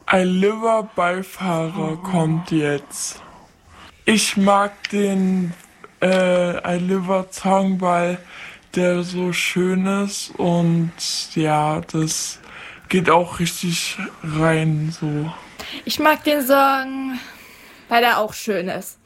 Ein Liver-Beifahrer kommt jetzt. Ich mag den ein Liver-Song, weil der so schön ist und ja, das geht auch richtig rein so. Ich mag den Song, weil der auch schön ist.